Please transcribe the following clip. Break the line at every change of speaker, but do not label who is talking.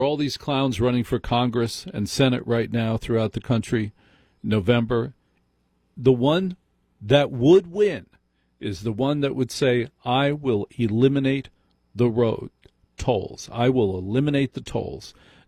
all these clowns running for Congress and Senate right now throughout the country, November. The one that would win is the one that would say, I will eliminate the road tolls. I will eliminate the tolls.